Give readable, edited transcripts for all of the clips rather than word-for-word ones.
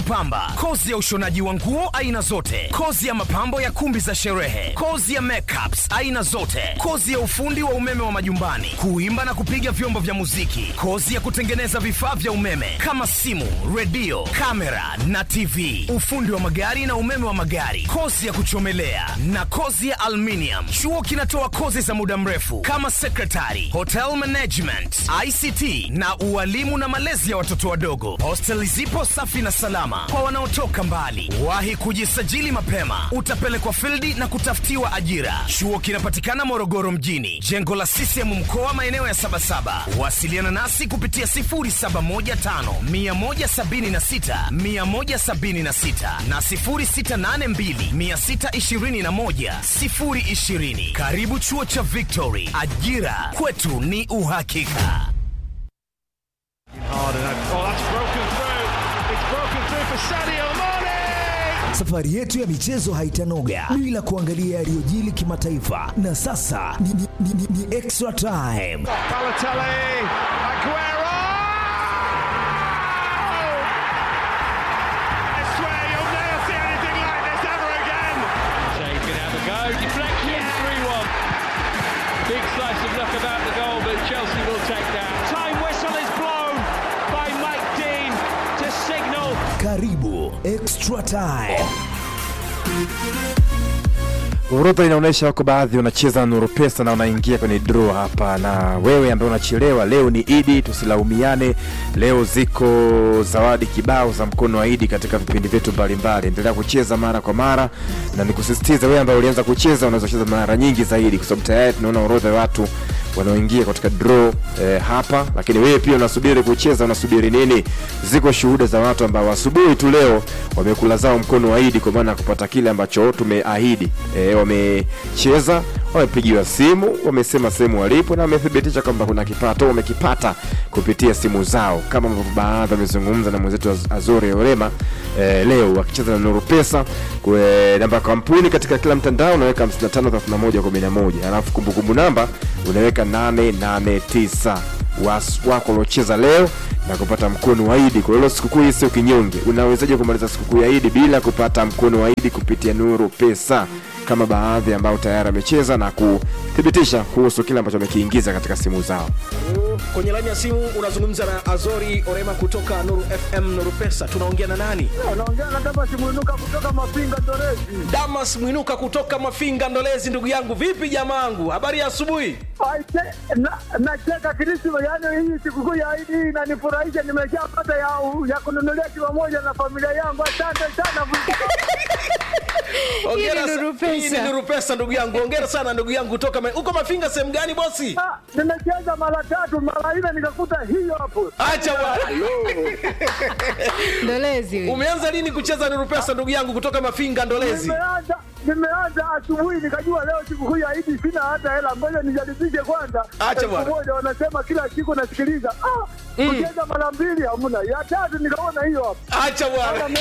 kupamba, kozi ya ushonaji wa nguo aina zote, kozi ya mapambo ya kumbi za sherehe, kozi ya makeups aina zote, kozi ya ufundi wa umeme wa majumbani, kuimba na kupiga vyombo vya muziki, kozi ya kutengeneza vifaa vya umeme kama simu, redio, kamera na TV, ufundi wa magari na umeme wa magari, kozi ya kuchomelea na kozi ya aluminium. Chuo kinatoa kozi za muda mrefu kama secretary, hotel management, ICT na ualimu na malezi ya watoto wadogo. Hosteli zipo safi na salama kwa wanaotoka mbali. Wahi kujisajili mapema, utapelekwa fildi na kutafutiwa ajira. Chuo kinapatikana Morogoro mjini, jengo la CCM mkoa, maeneo ya Sabasaba. Wasiliana nasi kupitia 0715176176 na 0682621020. Karibu chuo cha Victory, ajira kwetu ni uhakika. Safari yetu ya michezo haitanoga bila kuangalia yaliyojili kimataifa, na sasa ni extra time. Balotelli, Aguero! I swear you'll never see anything like this ever again. Shea can have a go, deflection, 3-1. Big slice of luck about the goal, but Chelsea will take that. Time whistle is blown by Mike Dean to signal. Karibu extra time. Orodha inaonyesha wako baadhi wanacheza Nuru Pesa na wanaingia kwenye draw hapa, na wewe ambaye unachelewa, leo ni Idi, tusilaumiane. Leo ziko zawadi kibao za mkono wa Idi katika vipindi vyetu mbalimbali. Endelea kucheza mara kwa mara, na nikusisitiza wewe ambaye ulianza kucheza unaweza kucheza mara nyingi zaidi, kwa sababu tayari tunaona orodha ya watu wanaoingia katika draw hapa. Lakini wewe pia unasubiri kucheza, unasubiri nini? Ziko shuhuda za watu ambao asubuhi tu leo wamekula zao mkono wa Idi kwa maana kupata kile ambacho tumeahidi. Wamecheza, wamepigiwa simu, wamesema sehemu walipo na wamethibitisha kwamba kuna kipato wamekipata kupitia simu zao, kama ambavyo baadhi wamezungumza na mwenzetu Azori Orema leo wakicheza na Nuru Pesa. Kwa namba kampuni katika kila mtandao unaweka 553111, alafu kumbukumbu namba unaweka 889. Wako waliocheza leo na kupata mkono wa Idi. Kwa hiyo sikukuu hii sio kinyonge. Unawezaje kumaliza sikukuu ya Idi bila kupata mkono wa Idi kupitia Nuru Pesa, kama baadhi ambao tayari wamecheza na kuthibitisha kuhusu kile ambacho wamekiingiza katika simu zao? Kwenye line ya simu unazungumza na Azori Orema kutoka Nuru FM Nuru Pesa. Tunaongea na nani? Naongea na Damas Mwinuka kutoka Mafinga Ndolezi. Damas Mwinuka kutoka Mafinga Ndolezi. Ndugu yangu, vipi jamaangu? Habari ya asubuhi? Nacheka Krisma, yani hii sikukuu ya Idi inanifurahisha. Nimeshapata ya kununulia kilo moja na familia yangu. Asante sana. Hongera sana Nuru Pesa ndugu yangu. Hongera sana ndugu yangu kutoka uko Mafinga sehemu gani bosi? Nimecheza mara 3 mara 4 nikakuta hiyo hapo. Acha bwana. Ndolezi. Umeanza lini kucheza Nuru Pesa ndugu yangu kutoka Mafinga Ndolezi? Nimeanza asubuhi, nikajua leo siku ya Idi sina hata hela, ngoja nijaribishe kwanza. Acha bwana. Mmoja wanasema kila siku nasikiliza. Kucheza mara 2 hamna. Ya 3 nikaona hiyo hapo. Acha bwana.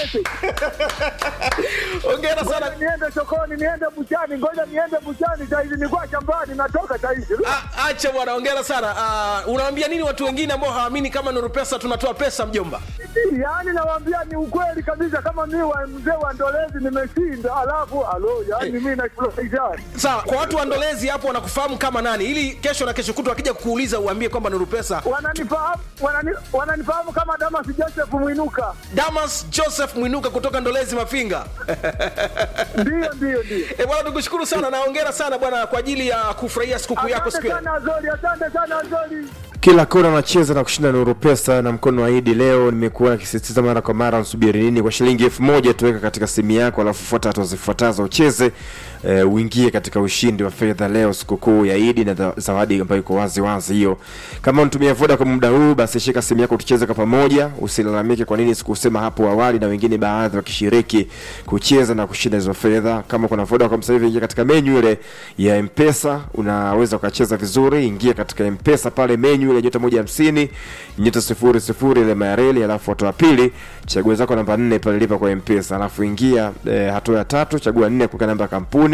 Hongera sana. Niende sokoni, niende buchani, ngoja niende buchani saizi, nilikuwa shambani natoka saizi. Acha bwana, hongera sana. Unawaambia nini watu wengine ambao hawaamini kama Nuru Pesa tunatoa pesa mjomba? Yaani nawaambia ni ukweli kabisa, kama mimi mzee wa Ndolezi nimeshinda, alafu yaani mimi nakufurahisha. Sawa, kwa watu wa Ndolezi hapo wanakufahamu kama nani, ili kesho na kesho kutwa akija kukuuliza uambie kwamba Nuru Pesa wananifahamu kama Damas Joseph Mwinuka. Damas Joseph Mwinuka kutoka Ndolezi Mafinga. Ndio. Bwana tukushukuru sana na hongera sana bwana kwa ajili ya kufurahia sikukuu yako siku ya. Asante sana Azori. Kila kona anacheza na kushinda Nuru Pesa na mkono wa Idi. Leo nimekuwa nikisisitiza mara kwa mara, usubiri nini? Kwa shilingi 1000 tuweka katika simu yako, alafu fuata hatua zifuatazo ucheze, uingie katika ushindi wa fedha leo sikukuu ya Idi na zawadi ambayo iko wazi wazi hiyo. Kama unatumia Voda kwa muda huu, basi shika simu yako tucheze kwa pamoja. Usilalamike kwa nini sikusema hapo awali na wengine baadhi wakishiriki kucheza na kushinda hizo fedha. Kama kuna Voda kwa msaivi, ingia katika menu ile ya M-Pesa, unaweza ukacheza vizuri. Ingia katika M-Pesa pale menu ile *150 *00 ile mareli, alafu hatua pili chagua zako namba 4 pale lipa kwa M-Pesa, alafu ingia hatua ya 3 chagua 4 kuweka namba kampuni.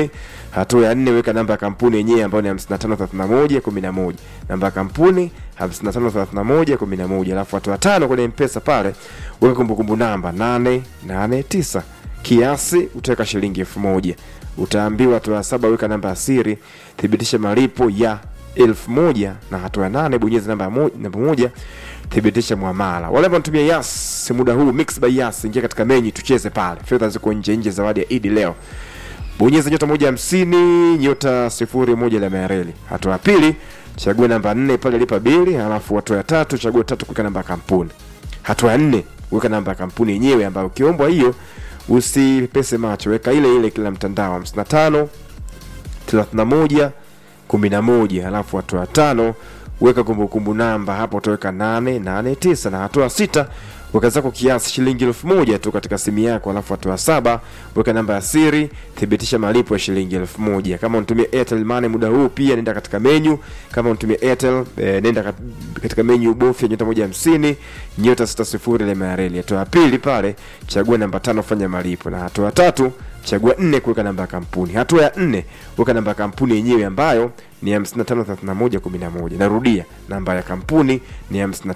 kampuni. Hatua ya 4 weka namba ya kampuni yenyewe ambayo ni 553111. Namba ya kampuni 553111. Alafu hatua ya 5 kwenye M-Pesa pale weka kumbukumbu namba 889. Kiasi utaweka shilingi 1000. Utaambiwa hatua ya 7 weka namba ya siri, thibitisha malipo ya 1000, na hatua ya 8 bonyeza namba 1 thibitisha muamala. Wale ambao wanatumia Yas muda huu, Mix by Yas, ingia katika menu tucheze pale. Fedha ziko nje zawadi ya Idi leo. Bonyeza nyota 150 nyota 01 la Mereli. Hatua ya pili chagua namba 4 pale lipa bili, alafu hatua ya 3 chagua 3 kuweka namba ya kampuni. Hatua ya 4 weka namba ya kampuni yenyewe ambayo ukiombwa hiyo usipese macho, weka ile ile kila mtandao 55 31 11. Alafu hatua ya 5 weka kumbukumbu namba, hapo utaweka 889, na hatua 6 weka zako kiasi shilingi 1000 tu katika simu yako. Alafu hatua 7 weka namba ya siri, thibitisha malipo ya shilingi 1000. Kama unatumia Airtel Money muda huu pia nenda katika menu. Kama unatumia Airtel nenda katika menu bofya nyota 150 nyota 60 ile Mereli. Hatua ya pili pale chagua namba 5 fanya malipo, na hatua ya 3 chagua 4 kuweka namba ya kampuni. Hatua ya 4 weka namba ya kampuni yenyewe ambayo ni 553111. Narudia, namba ya kampuni ni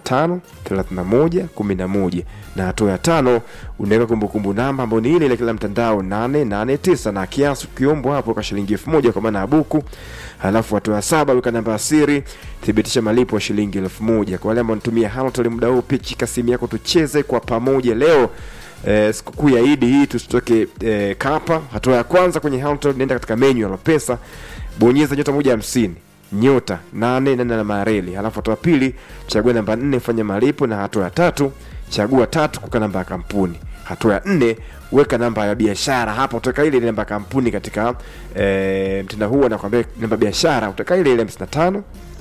553111. Na hatua ya 5 unaweka kumbukumbu namba ambayo ni ile ile kila mtandao 889, na kiasi ukiombwa hapo kwa shilingi 1000 kwa maana abuku. Halafu hatua ya 7 weka namba ya siri, thibitisha malipo ya shilingi 1000. Kwa wale ambao wanatumia Halotel muda huu, pichika simu yako tucheze kwa pamoja leo. Sikukuu ya Idi hii tusitoke kapa. Hatua ya kwanza kwenye Halotel, nenda katika menu ya Pesa, bonyeza nyota 150 nyota 88 na Mereli. Halafu hatua ya pili chagua namba 4 fanya malipo, na hatua ya 3 chagua 3 kuweka namba ya kampuni. Hatua ya 4 weka namba ya biashara, hapo utaweka ile namba ya kampuni katika mtandao huu anakuambia namba ya biashara utaweka ile 55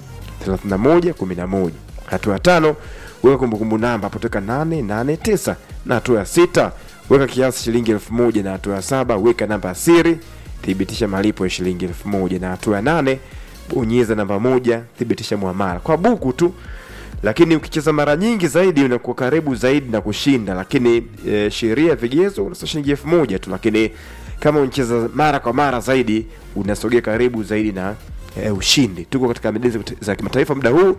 3111. Hatua ya 5 weka kumbukumbu namba, hapo utaweka 889, na hatua ya 6 weka kiasi shilingi 1000, na hatua ya 7 weka namba ya siri, thibitisha malipo ya shilingi 1000, na hatua ya 8 bonyeza namba 1 thibitisha muamala. Kwa buku tu, lakini ukicheza mara nyingi zaidi unakuwa karibu zaidi na kushinda. Lakini sheria vigezo unasema shilingi 1000 tu, lakini kama unacheza mara kwa mara zaidi unasogea karibu zaidi na ushindi. Tuko katika medani za kimataifa muda huu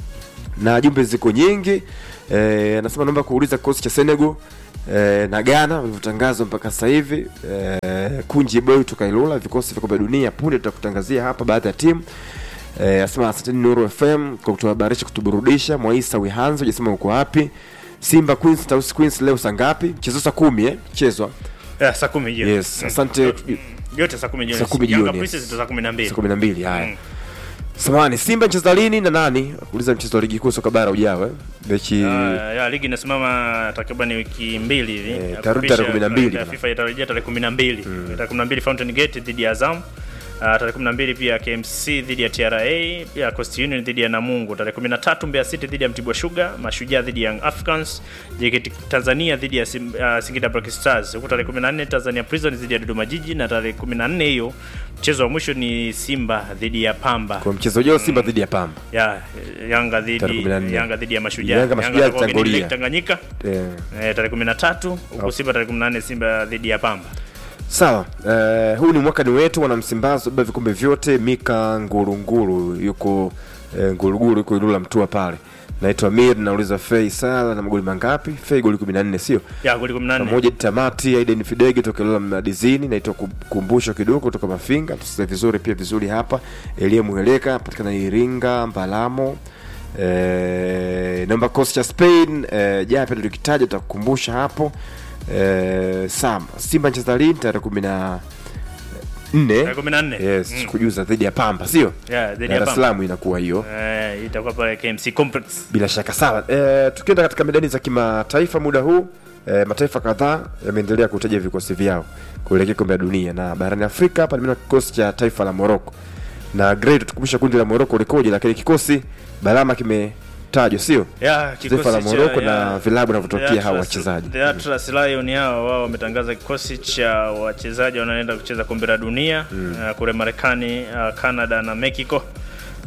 na jumbe ziko nyingi. Anasema naomba kuuliza kikosi cha Senegal na Ghana vilivyotangazwa mpaka sasa hivi. Kunji Boy tukailula vikosi vya kombe dunia, punde tutakutangazia hapa baadhi ya timu. Asema asante Nuru FM kwa kutuhabarisha, kutuburudisha. Mwaisa Wihanzo jasema uko wapi? Simba Queens Taus Queens leo saa ngapi? Mchezo saa 10 mchezwa. Saa 10 jioni. Yes, asante. Yote saa 10 jioni. Saa 10 jioni. Yanga Princess saa 12. Saa 12 haya. Samahani, Simba mcheza lini na nani? Kuuliza mchezo wa ligi kuu soka bara ujao mechi ya ligi inasimama takriban wiki 2 hivi. Tarehe 12. FIFA itarejea tarehe 12. Tarehe 12 Fountain Gate dhidi ya Azam. Tarehe 12 pia KMC dhidi ya TRA, pia Coast Union dhidi ya Namungo. Tarehe 13 Mbeya City dhidi ya Mtibwa Sugar, Mashujaa dhidi ya Young Africans, JKT Tanzania dhidi ya Singida Black Stars. Huko tarehe 14 Tanzania Prisons dhidi ya Dodoma Jiji, na tarehe 14 hiyo mchezo wa mwisho ni Simba dhidi ya Pamba. Kwa mchezo ujao Simba dhidi ya Pamba. Yanga dhidi ya Mashujaa. Yanga Tanzania Tanganyika. Tarehe 13 huko Simba, tarehe 18 Simba dhidi ya Pamba. Sawa, huu ni mwaka ni wetu wana Msimbazi baba vikombe vyote. Mika Ngurunguru yuko Nguruguru yuko Ilula Mtua pale. Naitwa Mir, nauliza Faisal na magoli mangapi? Fei goli 14 sio? Goli 18. Pamoja tamati Aiden Fidege toka Ilula Madizini, naitwa Kumbusho kidogo kutoka Mafinga. Tusize vizuri pia vizuri hapa. Elia Muheleka patikana Iringa Mbalamo. Namba kosi cha Spain japo tukitaja tutakukumbusha hapo. Simba mcheza lini? Tarehe 14. Yes, kujuza dhidi ya Pamba sio? Dhidi ya Pamba. Dar es Salaam inakuwa hiyo. Itakuwa pale KMC Complex. Bila shaka sawa. Tukienda katika medani za kimataifa muda huu, mataifa kadhaa yameendelea kutaja vikosi vyao kuelekea kombe la dunia, na barani Afrika hapa nimeona kikosi cha taifa la Morocco. Na great tukumbusha kundi la Morocco likoje, lakini kikosi Balama kimetajwa sio? Kikosi la Morocco na vilabu vinavyotokea hao wachezaji. The Atlas Lion wao wametangaza kikosi cha wachezaji wanaoenda kucheza kombe la dunia kule Marekani, Canada na Mexico.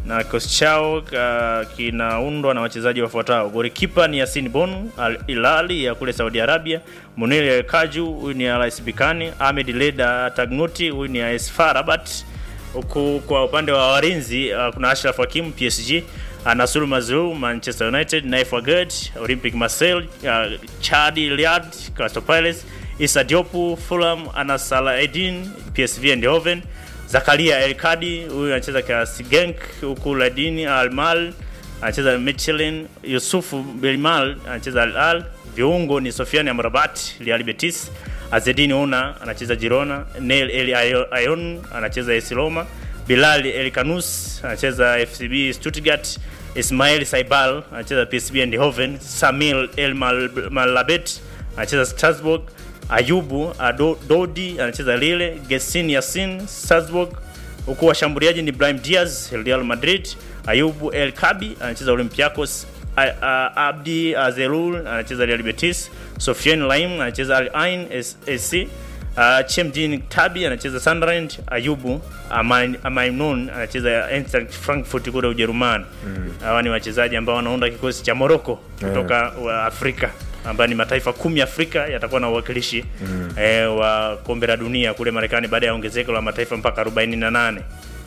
na kikosi chao kinaundwa na wachezaji wafuatao. Golikipa ni Yasin Bonu Al Hilali ya kule Saudi Arabia, Munir El Kaju huyu ni RS Berkane, Ahmed Leda Tagnuti huyu ni AS FAR Rabat. Huku kwa upande wa walinzi kuna Ashraf Hakim PSG, Nasser Mazrou Manchester United, Naif Wagad Olympique Marseille, Chadi Liad Crystal Palace, Issa Diop Fulham, Anas Salaedin PSV Eindhoven, Zakaria El Kadi huyu anacheza kwa Genk, huku Ladini Al-Mal anacheza Michelin, Yusuf Belmal anacheza Al-Al. Viungo ni Sofiane Amrabat Real Betis, Azedine Ona anacheza Girona, Neil El Ayon anacheza AS Roma, Bilal El Kanous anacheza FCB Stuttgart, Ismail Saibal anacheza PSV Eindhoven, Samil El Malabet anacheza Strasbourg, Ayubu Dodi anacheza Lille, Gessin Yassin Salzburg. Huku washambuliaji ni Brahim Diaz Real Madrid, Ayubu El Kabi anacheza Olympiacos, Abdi Azerul anacheza Real Betis, Sofiane Laim anacheza Al Ain SC, Chemdin Tabi anacheza Sunderland, Ayubu Amainon anacheza Eintracht Frankfurt kule Ujerumani. Hawa ni wachezaji ambao wanaunda kikosi cha Morocco kutoka Afrika, ambao ni mataifa 10 Afrika yatakuwa na uwakilishi wa kombe la dunia kule Marekani baada ya ongezeko la mataifa mpaka 48.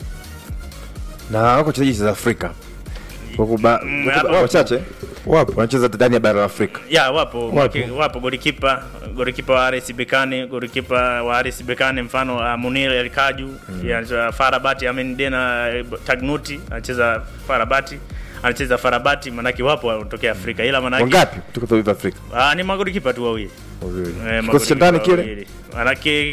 Na wako wachezaji za Afrika wachache wapo wanacheza ndani ya bara la Afrika. Wapo golikipa wa RS Berkane, golikipa wa RS Berkane mfano Munir El Kaju ya FAR Rabat, Amin Dena Tagnuti anacheza FAR Rabat, anacheza FAR Rabat. Manaki wapo wanatokea Afrika, ila manaki wangapi kutoka Afrika? Ni magolikipa tu wawili. Kikosi cha ndani kile manaki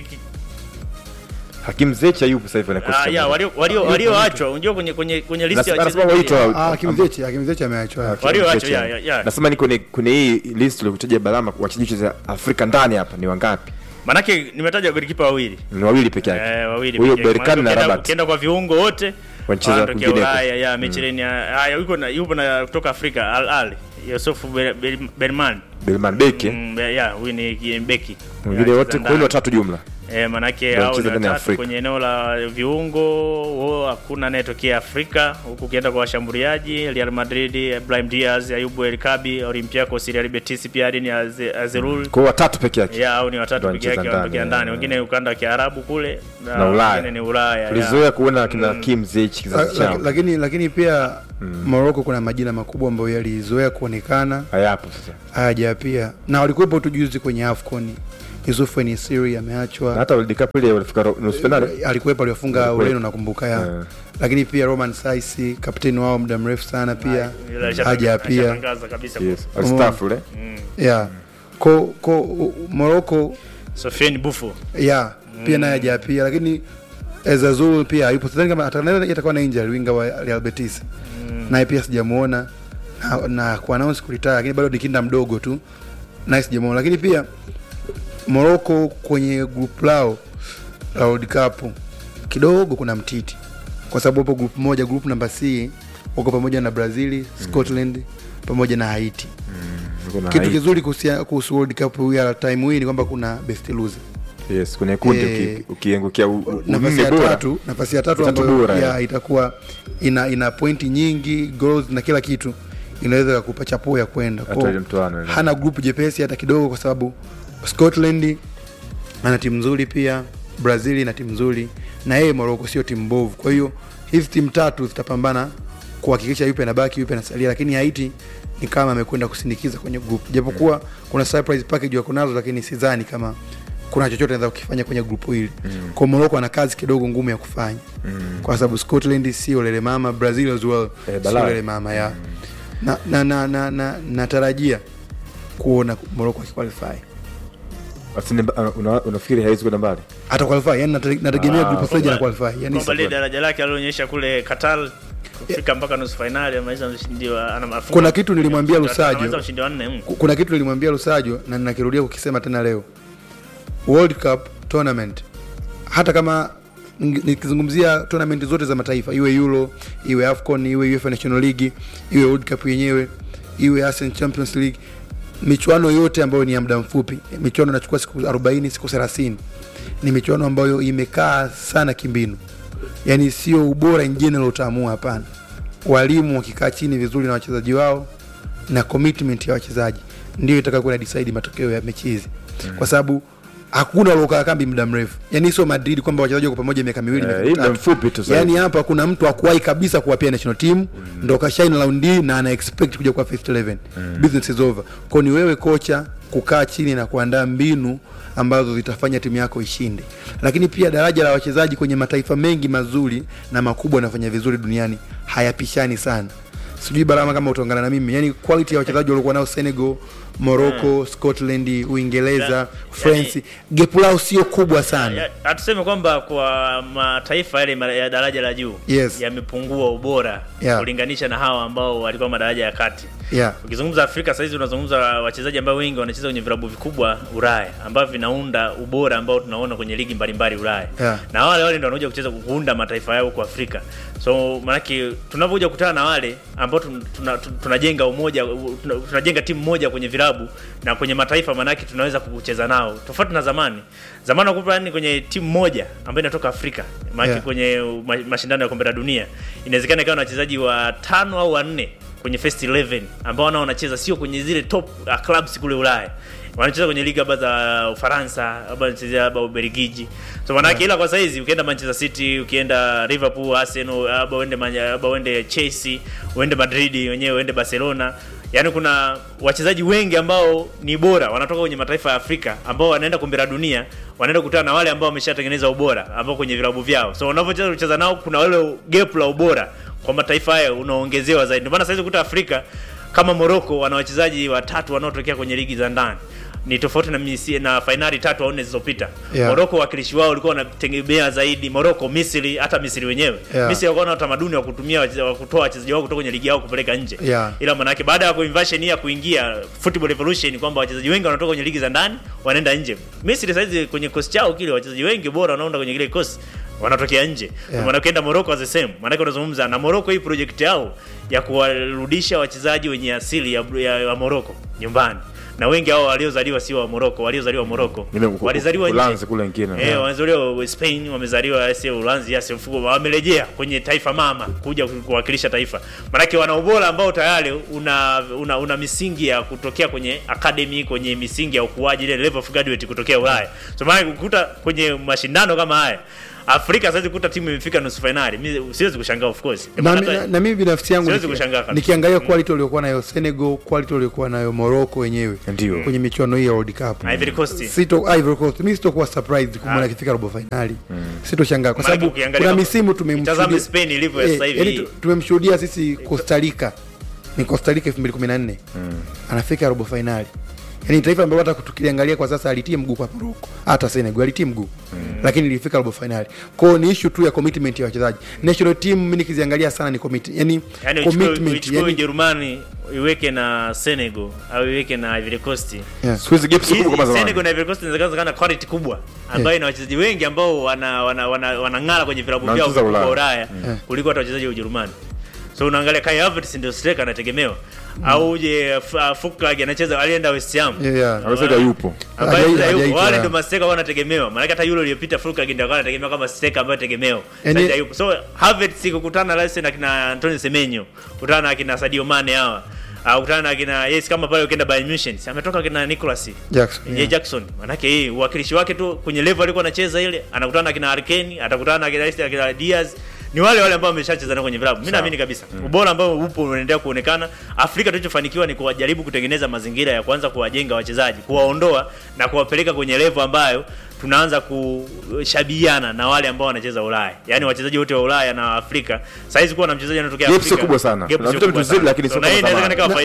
Hakim Ziyech yupo sasa hivi na kosi. Walioachwa unajua kwenye list ya wachezaji. Hakim Ziyech ameachwa. Walioachwa nasema ni kwenye hii list uliotaja Balama, wachezaji wa Afrika ndani hapa ni wangapi? Manake nimetaja golikipa wawili. Ni wawili peke yake. Wawili. Huyo Berkane na Rabat. Ukienda kwa viungo wote wanacheza kwingine. Michelin yupo na kutoka Afrika Al-Al. Yusuf Belman Beki. Huyu ni beki. Wengine wote kwa watatu jumla. Manake hao ni watatu kwenye eneo la viungo, hakuna anayetokea Afrika. Huku kienda kwa washambuliaji Real Madrid, Brahim Diaz, Ayubu El Kabi, Olympiacos, Real Betis pia ni Azerul. Kwa watatu peke yake. Hao ni watatu peke yake wanatokea ndani. Wengine ukanda wa Kiarabu kule na wengine ni Ulaya. Tulizoea kuona kina Hakim Ziyech kizazi chao. Lakini pia Morocco kuna majina makubwa ambayo yalizoea kuonekana. Hayapo sasa. Haja pia. Na walikuwepo tu juzi kwenye AFCON. Yusuf Nisiri ameachwa. Na hata World Cup ile walifika nusu finali. Alikuwepo aliyofunga Ureno nakumbuka ya. Lakini pia Roman Saisi, kapteni wao muda mrefu sana pia. Haja pia. Tangaza kabisa. Staff ule. Morocco Sofiane Boufou. Pia naye haja pia, lakini Ezazul pia yupo. Sidhani kama atakuwa na injury winga wa Real Betis. Naye pia sijamuona na kwa announce kuretire, lakini bado ni kinda mdogo tu. Nice sijamuona, lakini pia Morocco kwenye group lao la World Cup kidogo kuna mtiti, kwa sababu hapo group moja, group number C wako pamoja na Brazil, Scotland pamoja na Haiti. Kitu kizuri kuhusu World Cup ya time hii ni kwamba kuna best loser. Yes, kwenye kundi ukiangukia nafasi ya tatu ambayo itakuwa ina pointi nyingi, goals na kila kitu, inaweza kukupa chapo ya kwenda. Hana group jepesi hata kidogo, kwa sababu Scotland ana timu nzuri, pia Brazil ina timu nzuri, na yeye Morocco sio timu mbovu. Kwa hiyo hizi timu tatu zitapambana kuhakikisha yupi anabaki yupi anasalia, lakini Haiti ni kama amekwenda kusindikiza kwenye group. Japokuwa kuna surprise package wako nazo, lakini sidhani kama kuna chochote anaweza kukifanya kwenye group hili. Kwa Morocco ana kazi kidogo ngumu ya kufanya. Kwa sababu Scotland sio lele mama, Brazil as well sio lele mama ya. Natarajia kuona Morocco akiqualify. Unafikiri haiwezi kwenda mbali? Ata qualify, yani nategemea group stage na qualify. Yani kwa ile daraja lake alionyesha kule Qatar kufika mpaka nusu finali, ameweza mshindiwa ana mafunzo. Kuna kitu nilimwambia Lusajo. Anaweza mshindi wa 4. Kuna kitu nilimwambia Lusajo na ninakirudia kukisema tena leo. World Cup tournament, hata kama nikizungumzia tournament zote za mataifa, iwe Euro, iwe AFCON, iwe UEFA National League, iwe World Cup yenyewe, iwe ASEAN Champions League, michuano yote ambayo ni ya muda mfupi, michuano inachukua siku 40, siku 30, ni michuano ambayo imekaa sana kimbinu. Yani sio ubora in general utaamua, hapana. walimu wakikaa chini vizuri na wachezaji wao na commitment ya wachezaji ndio itakayokuwa decide matokeo ya mechi hizi. Kwa sababu hakuna waliokaa kambi muda mrefu. Yaani sio Madrid kwamba wachezaji wako pamoja miaka miwili muda mfupi tu sasa. Yaani hapa kuna mtu akuwahi kabisa kuwapia national team ndio kashine round hii na ana expect kuja kwa first 11. Business is over. Kwa ni wewe kocha kukaa chini na kuandaa mbinu ambazo zitafanya timu yako ishinde. Lakini pia daraja la wachezaji kwenye mataifa mengi mazuri na makubwa yanafanya vizuri duniani hayapishani sana. Sijui Barama kama utaungana na mimi. Yaani quality ya wachezaji walikuwa nao Senegal, Morocco, Scotland, Uingereza, France, gap lao sio kubwa sana. Hatuseme kwamba kwa mataifa yale ya daraja la juu yamepungua ubora kulinganisha na hawa ambao walikuwa madaraja ya kati. Ukizungumza Afrika sasa hizi unazungumza wachezaji ambao wengi wanacheza kwenye vilabu vikubwa Ulaya ambao vinaunda ubora ambao tunaona kwenye ligi mbalimbali Ulaya. Na wale ndio wanakuja kucheza kuunda mataifa yao kwa Afrika. So manake tunapokuja kukutana na wale ambao tunajenga umoja, tunajenga timu moja kwenye vilabu na kwenye mataifa, manake tunaweza kucheza nao. Tofauti na zamani wakupa ni kwenye timu moja ambayo inatoka Afrika. Manake kwenye mashindano ya kombe la dunia inawezekana ikawa na wachezaji wa 5 au 4 kwenye first 11 ambao nao wanacheza sio kwenye zile top clubs kule Ulaya. Wanacheza kwenye liga za Ufaransa, wanacheza Ubelgiji. So manake ila kwa saizi ukienda Manchester City, ukienda Liverpool, Arsenal, uende Chelsea, uende Madrid wenyewe, uende Barcelona. Yaani kuna wachezaji wengi ambao ni bora wanatoka kwenye mataifa ya Afrika ambao wanaenda kombe la dunia, wanaenda kukutana na wale ambao wameshatengeneza ubora ambao kwenye vilabu vyao. So unapocheza kucheza nao kuna wale gap la ubora kwa mataifa hayo unaongezewa zaidi. Ndio maana sasa kuta Afrika kama Morocco wana wachezaji watatu wanaotokea kwenye ligi za ndani. Ni tofauti na finali 3 au 4 zilizopita. Morocco wakilishi wao walikuwa wanategemea zaidi Morocco, Misri, hata Misri wenyewe. Misri walikuwa na utamaduni wa kutumia wa kutoa wachezaji wao kutoka kwenye ligi yao kupeleka nje. Ila maana yake baada ya invasion ya kuingia football revolution kwamba wachezaji wengi wanatoka kwenye ligi za ndani wanaenda nje. Misri saizi kwenye coast chao kile wachezaji wengi bora wanaenda kwenye ile coast wanatokea nje. Maana ukienda Morocco as the same. Maana unazungumza na Morocco hii project yao ya kuwarudisha wachezaji wenye asili ya Morocco nyumbani. Na wengi hao waliozaliwa sio wa Morocco, waliozaliwa Morocco. Walizaliwa Ulanzi kule wengine. Wamezaliwa Spain, wamezaliwa sio Ulanzi, wamerejea kwenye taifa mama kuja kuwakilisha taifa. Maana wana ubora ambao tayari una misingi ya kutokea kwenye academy, kwenye misingi ya ukuaji ile level of graduate kutokea Ulaya. So maana ukuta kwenye mashindano kama haya Afrika sasa kuta timu imefika nusu finali. Mimi siwezi kushangaa of course. Na mimi binafsi yangu nikiangalia quality waliokuwa nayo Senegal, quality waliokuwa nayo Morocco wenyewe kwenye michuano hii ya World Cup. Ivory Coast. Ivory Coast. Mimi sitakuwa surprised kumwona akifika robo finali. Sitoshangaa kwa sababu kuna misimu tumemshuhudia Spain ilivyo sasa hivi. Tumemshuhudia sisi Costa Rica. Ni Costa Rica 2014. Anafika robo finali. Yaani taifa ambalo hata tukiliangalia kwa sasa alitie mguu kwa Morocco, hata Senegal alitie mguu. Lakini ilifika robo finali. Kwa hiyo ni issue tu ya commitment ya wachezaji. National team mimi nikiziangalia sana ni commitment. Yani commitment yani Ujerumani iweke na Senegal au iweke na Ivory Coast. Squeeze gap kubwa kama zamani. Senegal na Ivory Coast inawezekana quality kubwa ambayo ina wachezaji wengi ambao wanang'ara kwenye vilabu vyao kwa Ulaya kuliko hata wachezaji wa Ujerumani. So unaangalia Kai Havertz ndio striker anategemewa. Au je Fulkrug anacheza alienda West Ham. Anaweza yupo. Wale ndio masteka wanategemewa. Maana hata yule aliyopita Fulkrug ndio anategemewa kama striker ambaye tegemewa. Sasa yupo. So Havertz kukutana Rice na kina Antonio Semenyo, kukutana na kina Sadio Mane hawa. Kukutana na kina kama pale ukienda Bayern Munich, ametoka kina Nicolas Jackson. Maana yake uwakilishi wake tu kwenye level alikuwa anacheza ile, anakutana na kina Arkane, atakutana na kina Diaz. Ni wale ambao wameshacheza na kwenye vilabu. Mimi naamini kabisa ubora ambao upo unaendelea kuonekana. Afrika tulichofanikiwa ni kujaribu kutengeneza mazingira ya kwanza kuwajenga wachezaji, kuwaondoa na kuwapeleka kwenye level ambayo tunaanza kushabihiana na wale ambao wanacheza Ulaya. Yaani wachezaji wote wa Ulaya na Afrika. Saizi kuwa na mchezaji anatokea Afrika. Gap kubwa sana. Na vitu vizuri lakini sio kama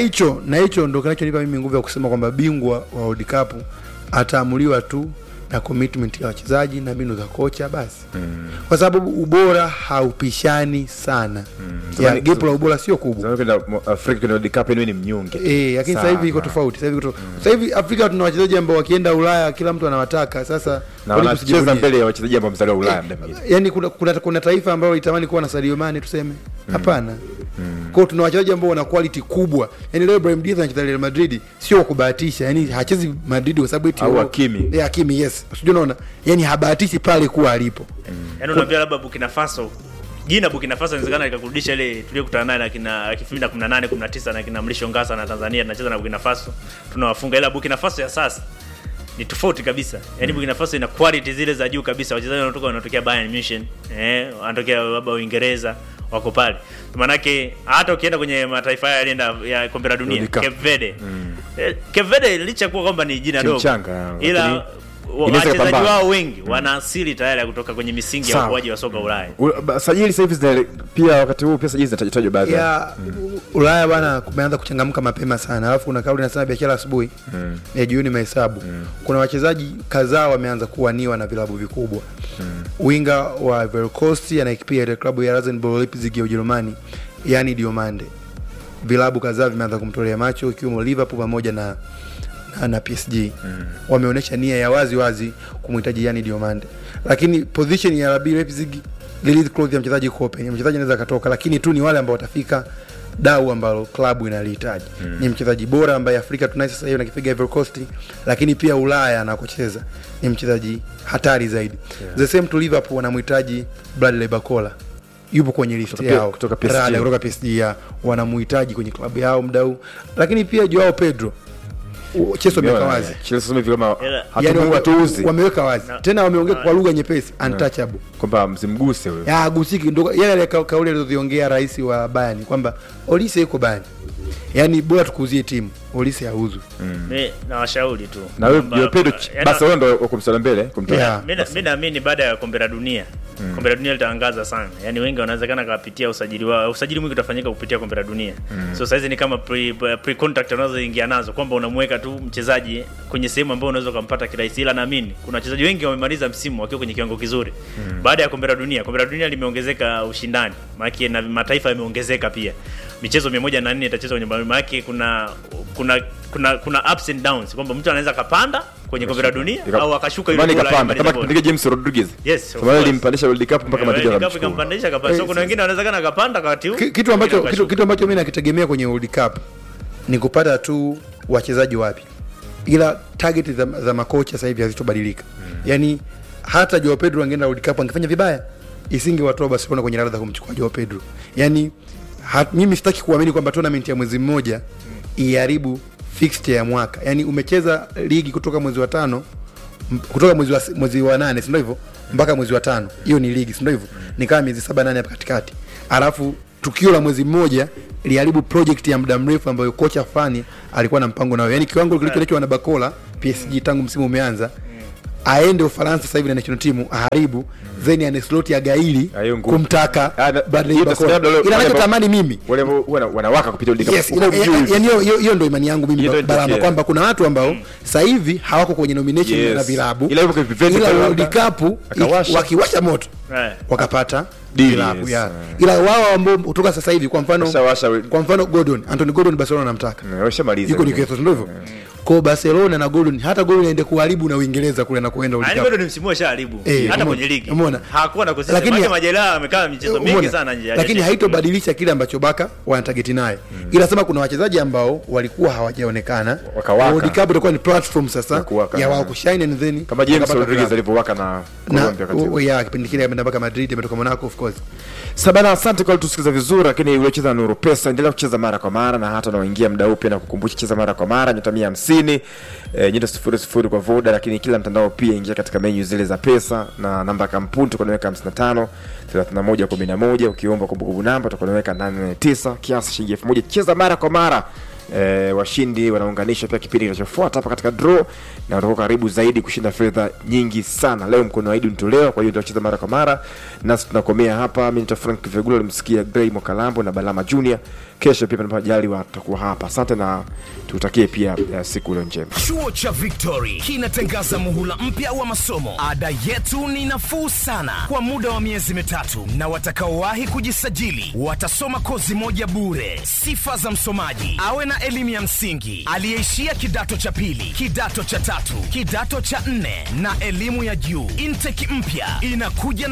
na hicho ndio kinachonipa mimi nguvu ya kusema kwamba bingwa wa World Cup ataamuliwa tu na commitment ya wachezaji na mbinu za kocha basi. Kwa sababu ubora haupishani sana. Ya gap la ubora sio kubwa. Afrika kwenye World Cup ni mnyonge. Lakini sasa hivi iko tofauti. Sasa hivi Afrika tuna wachezaji ambao wakienda Ulaya kila mtu anawataka. Sasa wanacheza mbele ya wachezaji ambao mzaliwa Ulaya. Yaani kuna taifa ambalo litamani kuwa na Sadio Mane tuseme. Hapana. Kwa hiyo tuna wachezaji ambao wana quality kubwa. Yaani leo Brahim Diaz anacheza Real Madrid sio kubahatisha. Yaani hachezi Madrid kwa sababu eti Hakimi. Hakimi yes. Usijui unaona? Yaani habahatishi pale kuwa alipo. Yaani unaambia labda Burkina Faso jina Burkina Faso inawezekana ikakurudisha ile tuliyokutana naye na kina 2018 19 na kina Mlisho Ngasa na Tanzania tunacheza na Burkina Faso tunawafunga, ila Burkina Faso ya sasa ni tofauti kabisa. Yaani Burkina Faso ina quality zile za juu kabisa. Wachezaji wanatokea Bayern Munich, wanatokea labda Uingereza wako pale. Maana yake hata ukienda kwenye mataifa haya yalienda ya kombe la dunia, Cape Verde. Cape Verde licha kuwa kwamba ni jina dogo. Ila wachezaji wao wengi wana asili tayari ya kutoka kwenye misingi ya ukuaji wa soka Ulaya. Sajili sasa hivi pia wakati huu pia sajili zinatajwa baadhi ya Ulaya bwana, kumeanza kuchangamka mapema sana. Alafu kuna kauli inasema biashara asubuhi ya jioni mahesabu. Kuna wachezaji kadhaa wameanza kuaniwa na vilabu vikubwa. Winga wa Ivory Coast anaikipia ile klabu ya Rasenball Leipzig ya Ujerumani, yani Diomande. Vilabu kadhaa vimeanza kumtolea macho ikiwemo Liverpool pamoja na PSG. Wameonyesha nia ya wazi kumhitaji yani Diomande. Lakini position ya RB Leipzig release clause ya mchezaji open. Mchezaji anaweza katoka, lakini tu ni wale ambao watafika dau ambalo klabu inalihitaji. Ni mchezaji bora ambaye Afrika tunaye sasa hivi anakipiga Ivory Coast, lakini pia Ulaya anakocheza ni mchezaji hatari zaidi. The same to Liverpool wanamhitaji Bradley Barcola. Yupo kwenye list yao kutoka PSG ya wanamhitaji kwenye klabu yao mdau. Lakini pia Joao Pedro Chelsea wameweka wazi. Chelsea kama hatumungu atuuzi. Wameweka wazi. Tena wameongea kwa lugha nyepesi, untouchable. Kwamba msimguse wewe. Ya gusiki ndio yale kauli alizoziongea rais wa Bayern kwamba Olise yuko Bayern. Yaani bora tukuzie timu, Olise hauzwi. Mimi na washauri tu. Na wewe Pedro basi wewe ndio ukumsala mbele kumtoa. Mimi naamini baada ya kombe la dunia. Kombe la dunia litaangaza sana. Yaani wengi wanawezekana kapitia usajili wao. Usajili mwingi utafanyika kupitia kombe la dunia. So saizi ni kama pre contract unazoingia nazo kwamba unamweka tu mchezaji kwenye sehemu ambayo unaweza kumpata kirahisi, ila naamini kuna wachezaji wengi wamemaliza msimu wakiwa kwenye kiwango kizuri. Baada ya kombe la dunia. Kombe la dunia limeongezeka ushindani. Maana na mataifa yameongezeka pia. Michezo 104 itachezwa kwenye maana kuna ups and downs kwamba mtu anaweza kapanda kwenye kombe la dunia au akashuka ile kapanda kama kipindi James Rodriguez. Yes. Kwa hiyo alimpandisha World Cup mpaka Madrid World Cup ikampandisha kapanda. So kuna wengine wanaweza kana kapanda wakati huu. Kitu ambacho mimi nakitegemea kwenye World Cup ni kupata tu wachezaji wapya. Ila target za makocha sasa hivi hazitobadilika. Yaani hata Joao Pedro angeenda World Cup angefanya vibaya, isingewatoa Barcelona kwenye radha kumchukua Joao Pedro. Yaani mimi sitaki kuamini kwamba tournament ya mwezi mmoja iharibu fixture ya mwaka. Yaani umecheza ligi kutoka mwezi wa 5 kutoka mwezi wa 8, si ndio hivyo? Mpaka mwezi wa 5. Hiyo ni ligi, si ndio hivyo? Ni kama miezi 7 8 hapa katikati. Alafu tukio la mwezi mmoja liharibu project ya muda mrefu ambayo kocha fulani alikuwa na mpango nayo. Yaani kiwango kilicholetwa na Barcola PSG tangu msimu umeanza, aende Ufaransa sasa hivi na national team aharibu, then ane slot ya Gaili kumtaka Bradley Barcola. Ila ninachotamani mimi wale wanawaka kupitia World Cup. Yaani hiyo ndio imani yangu mimi Balama kwamba kuna watu ambao sasa hivi hawako kwenye nomination na vilabu, ila World Cup wakiwasha moto wakapata vilabu ya. Ila wao ambao kutoka sasa hivi kwa mfano Gordon, Anthony Gordon Barcelona anamtaka. Washamaliza. Yuko Newcastle ndio hivyo. Kwa Barcelona na Gordon, hata Gordon aende kuharibu na Uingereza kule na kuenda World Cup. Gordon ni msimu ashaharibu hata kwenye ligi. Hakuwa na kosisi. Lakini Majaliwa amekaa michezo mingi sana nje. Lakini haitobadilisha kile ambacho Baka wanatarget naye. Ila sema kuna wachezaji ambao walikuwa hawajaonekana. World Cup itakuwa ni platform sasa ya wao kushine and then kama James Rodriguez alivyowaka na Colombia wakati. Ya kipindi kile ameenda mpaka Madrid, ametoka Monaco of course. Sabana, asante kwa kutusikiza vizuri, lakini uliocheza Nuru Pesa endelea kucheza mara kwa mara, na hata unaoingia muda upi na kukumbusha cheza mara kwa mara nyota 150 nyota 00 kwa Voda, lakini kila mtandao pia ingia katika menu zile za pesa na namba kampuni tukonaweka 55 31 11, ukiomba kumbukumbu namba tukonaweka 889 kiasi shilingi 1000. Cheza mara kwa mara. Washindi wanaunganishwa pia kipindi kinachofuata hapa katika draw na watakuwa karibu zaidi kushinda fedha nyingi sana. Leo mkono wa Idi unatolewa, kwa hiyo tutacheza mara kwa mara. Nasi tunakomea hapa. Mimi ni Frank Vegula, nimsikia Gray Mokalambo na Balama Junior. Kesho pia tunapojali watakuwa hapa. Asante na tutakie pia siku leo njema. Chuo cha Victory kinatangaza muhula mpya wa masomo. Ada yetu ni nafuu sana kwa muda wa miezi mitatu, na watakaowahi kujisajili watasoma kozi moja bure. Sifa za msomaji: awe na elimu ya msingi, aliyeishia kidato cha pili, kidato cha tatu, kidato cha 4 na elimu ya juu. Intake mpya inakuja